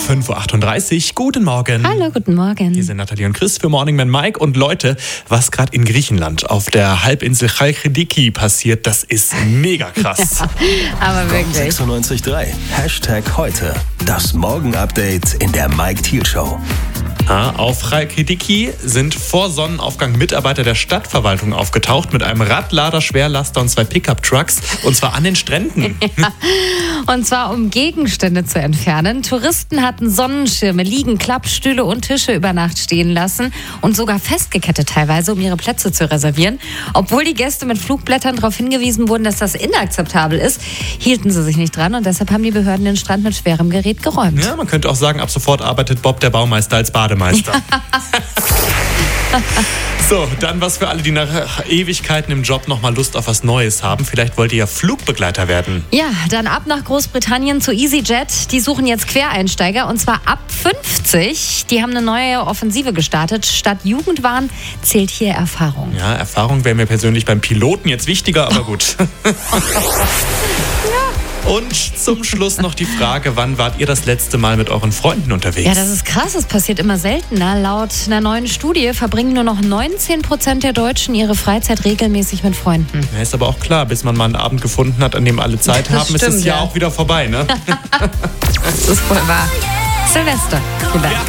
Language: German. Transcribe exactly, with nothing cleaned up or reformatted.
fünf Uhr achtunddreißig. Guten Morgen. Hallo, guten Morgen. Hier sind Nathalie und Chris für Morning Man Mike. Und Leute, was gerade in Griechenland auf der Halbinsel Chalkidiki passiert, das ist mega krass. Ja, aber wirklich. sechsundneunzig Komma drei. Hashtag heute. Das Morgen-Update in der Mike Thiel Show. Ja, auf Chalkidiki sind vor Sonnenaufgang Mitarbeiter der Stadtverwaltung aufgetaucht mit einem Radlader, Schwerlaster und zwei Pickup-Trucks. Und zwar an den Stränden. Ja, und zwar um Gegenstände zu entfernen. Touristen hatten Sonnenschirme, Liegen, Klappstühle und Tische über Nacht stehen lassen und sogar festgekettet teilweise, um ihre Plätze zu reservieren. Obwohl die Gäste mit Flugblättern darauf hingewiesen wurden, dass das inakzeptabel ist, hielten sie sich nicht dran und deshalb haben die Behörden den Strand mit schwerem Gerät geräumt. Ja, man könnte auch sagen, ab sofort arbeitet Bob der Baumeister als Bademeister. So, dann was für alle, die nach Ewigkeiten im Job nochmal Lust auf was Neues haben. Vielleicht wollt ihr ja Flugbegleiter werden. Ja, dann ab nach Großbritannien zu EasyJet. Die suchen jetzt Quereinsteiger und zwar ab fünfzig. Die haben eine neue Offensive gestartet. Statt Jugendwahn zählt hier Erfahrung. Ja, Erfahrung wäre mir persönlich beim Piloten jetzt wichtiger, aber gut. Und zum Schluss noch die Frage, wann wart ihr das letzte Mal mit euren Freunden unterwegs? Ja, das ist krass, das passiert immer seltener. Laut einer neuen Studie verbringen nur noch neunzehn Prozent der Deutschen ihre Freizeit regelmäßig mit Freunden. Ja, ist aber auch klar, bis man mal einen Abend gefunden hat, an dem alle Zeit das haben, stimmt, ist das Jahr ja auch wieder vorbei, ne? Das ist voll wahr. Silvester, vielleicht. Ja.